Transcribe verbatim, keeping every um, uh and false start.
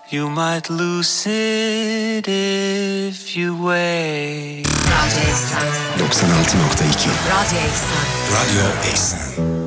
You might lose it if you wait. Radyo Eksen. doksan altı nokta iki Radyo Eksen. Radyo Eksen.